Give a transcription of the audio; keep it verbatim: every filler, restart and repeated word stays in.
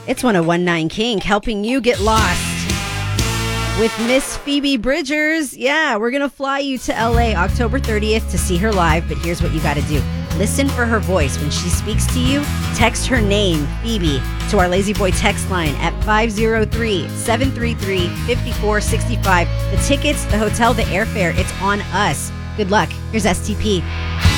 It's one oh one point nine Kink, helping you get lost with Miss Phoebe Bridgers. Yeah, we're going to fly you to L A October thirtieth to see her live, but here's what you got to do. Listen for her voice. When she speaks to you, text her name, Phoebe, to our Lazy Boy text line at five oh three, seven three three, five four six five. The tickets, the hotel, the airfare, it's on us. Good luck. Here's S T P.